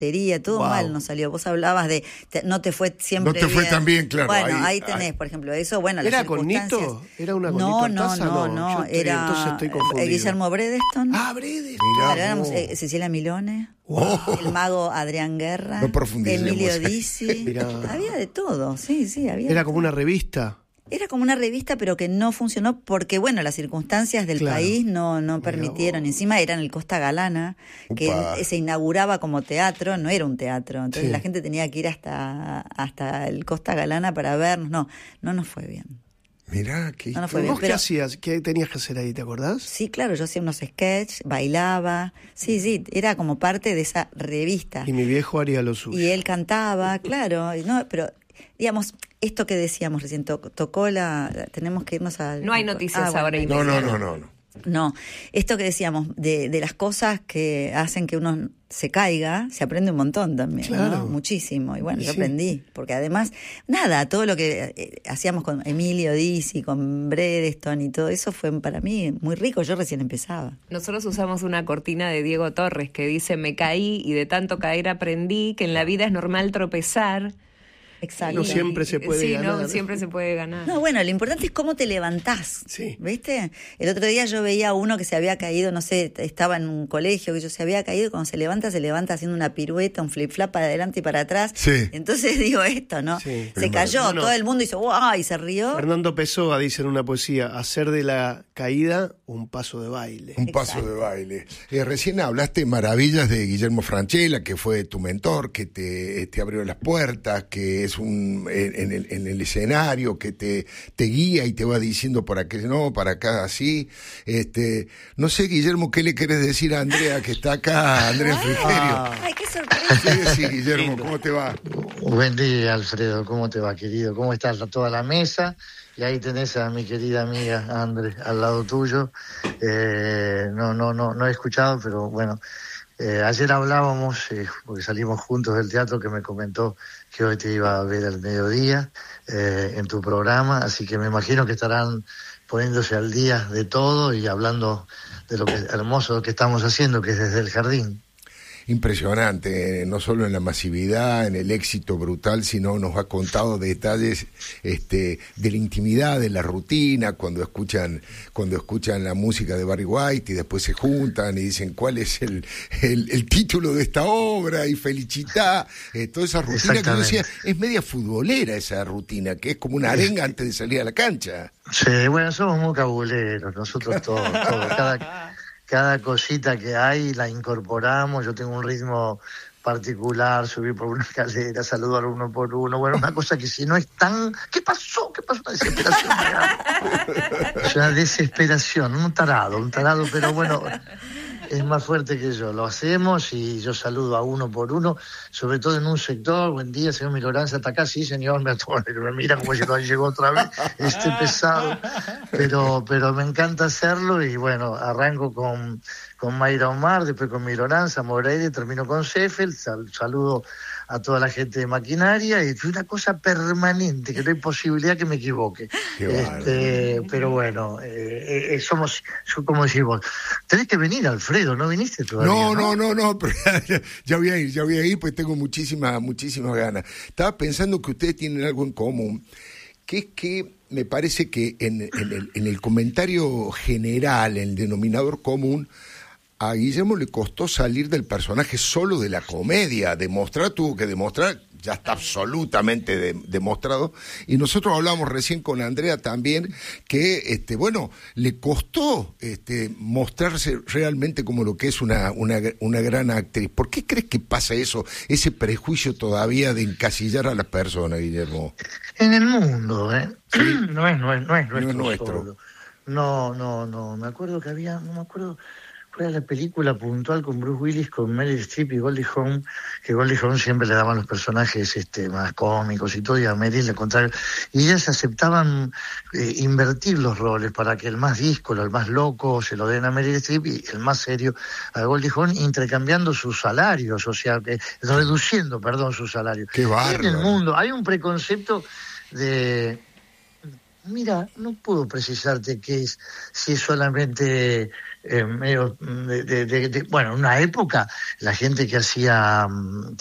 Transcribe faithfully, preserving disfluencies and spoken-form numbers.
todo wow. mal nos salió. Vos hablabas de te, no te fue siempre No te bien. fue tan bien, claro. Bueno, ahí, ahí tenés, ahí. por ejemplo, eso, bueno, ¿Era las con circunstancias. Nito? ¿Era una con No, Nito no, Altaza? no, no, Yo estoy, era entonces estoy confundido. Guillermo Bredeston. Ah, Bredeston. Claro, éramos eh, Cecilia Milone, Oh. el mago Adrián Guerra, No profundicemos. Emilio Dizzi. Había de todo, sí, sí, había. Era como una revista. Era como una revista, pero que no funcionó porque, bueno, las circunstancias del claro. país no, no permitieron. Encima era en el Costa Galana, que Upa. se inauguraba como teatro, no era un teatro. Entonces sí. la gente tenía que ir hasta, hasta el Costa Galana para vernos. No, no nos fue bien. Mirá, que no, no fue ¿Vos bien, qué pero... hacías? ¿Qué tenías que hacer ahí, te acordás? Sí, claro, yo hacía unos sketches, bailaba. Sí, sí, era como parte de esa revista. Y mi viejo haría lo suyo. Y él cantaba, claro. No, pero... Digamos, esto que decíamos recién, to- tocó la... Tenemos que irnos a... No hay noticias ah, bueno, ahora. No, no, no, no, no. No, esto que decíamos, de, de las cosas que hacen que uno se caiga, se aprende un montón también, claro. ¿no? Muchísimo. Y bueno, y yo sí. aprendí, porque además, nada, todo lo que eh, hacíamos con Emilio Dizzi, con Bredeston y todo eso fue para mí muy rico, yo recién empezaba. Nosotros usamos una cortina de Diego Torres que dice: me caí y de tanto caer aprendí que en la vida es normal tropezar. Exacto. No siempre se puede sí, ganar. no, siempre se puede ganar. No, bueno, lo importante es cómo te levantás, sí. ¿viste? El otro día yo veía a uno que se había caído, no sé, estaba en un colegio, que yo se había caído, y cuando se levanta, se levanta haciendo una pirueta, un flip-flap para adelante y para atrás. Sí. Entonces digo esto, ¿no? Sí. Se cayó, no, no. todo el mundo hizo ¡wow! Y se rió. Fernando Pessoa dice en una poesía: hacer de la caída un paso de baile. Un paso Exacto. de baile. Eh, recién hablaste maravillas de Guillermo Francella, que fue tu mentor, que te, te abrió las puertas, que es un en, en, el, en el escenario, que te, te guía y te va diciendo por aquí no, para acá así. Este, no sé, Guillermo, ¿qué le querés decir a Andrea, que está acá, Andrea Frigerio? Ah. ¡Ay, qué sorpresa! Sí, sí, Guillermo, ¿cómo te va? Buen día, Alfredo, ¿cómo te va, querido? ¿Cómo estás? Toda la mesa. Y ahí tenés a mi querida amiga André al lado tuyo. Eh, no, no, no, no he escuchado, pero bueno. Eh, ayer hablábamos, eh, porque salimos juntos del teatro, que me comentó que hoy te iba a ver al mediodía eh, en tu programa, así que me imagino que estarán poniéndose al día de todo y hablando de lo que hermoso que estamos haciendo, que es Desde el Jardín. Impresionante, no solo en la masividad, en el éxito brutal, sino nos ha contado detalles este, de la intimidad, de la rutina, cuando escuchan cuando escuchan la música de Barry White y después se juntan y dicen cuál es el, el, el título de esta obra y felicitá, eh, toda esa rutina que yo decía, es media futbolera esa rutina, que es como una arenga antes de salir a la cancha. Sí, bueno, somos muy cabuleros, nosotros todos, todos. Cada, cada cosita que hay la incorporamos. Yo tengo un ritmo particular, subir por una escalera, saludar uno por uno. Bueno, una cosa que si no es tan... ¿Qué pasó? ¿Qué pasó? Una desesperación. Es una desesperación, un tarado, un tarado, pero bueno... Es más fuerte que yo, lo hacemos y yo saludo a uno por uno, sobre todo en un sector. Buen día, señor Miloranza, ¿está acá? Sí, señor, me, me mira como si no llegó otra vez, este pesado, pero pero me encanta hacerlo y bueno, arranco con, con Mayra Omar, después con Miloranza, Moreira, termino con Seffel, sal, saludo a toda la gente de maquinaria y es una cosa permanente, que no hay posibilidad que me equivoque. Este, pero bueno, eh, eh, somos, como decís vos, tenés que venir, Alfredo, ¿no viniste todavía? No, no, no, no, pero ya, ya voy a ir, ya voy a ir, pues tengo muchísimas, muchísimas ganas. Estaba pensando que ustedes tienen algo en común, que es que me parece que en, en, el, en el comentario general, en el denominador común, a Guillermo le costó salir del personaje solo de la comedia, demostrar, tuvo que demostrar, ya está absolutamente de, demostrado, y nosotros hablábamos recién con Andrea también, que este bueno, le costó este mostrarse realmente como lo que es una, una, una gran actriz. ¿Por qué crees que pasa eso, ese prejuicio todavía de encasillar a las personas, Guillermo? En el mundo, ¿eh? ¿Sí? No es, no es, no es nuestro. No es nuestro. Solo. No, no, no, me acuerdo que había, no me acuerdo... Fue la película puntual con Bruce Willis, con Meryl Streep y Goldie Hawn, que Goldie Hawn siempre le daban los personajes este, más cómicos y todo, y a Meryl al contrario. Y ellas aceptaban eh, invertir los roles para que el más díscolo, el más loco, se lo den a Meryl Streep y el más serio a Goldie Hawn, intercambiando sus salarios, o sea, que, reduciendo, perdón, sus salarios. ¡Qué bárbaro! En el mundo hay un preconcepto de... Mira, no puedo precisarte qué es, si es solamente eh, medio de, de, de, de, bueno, en una época la gente que hacía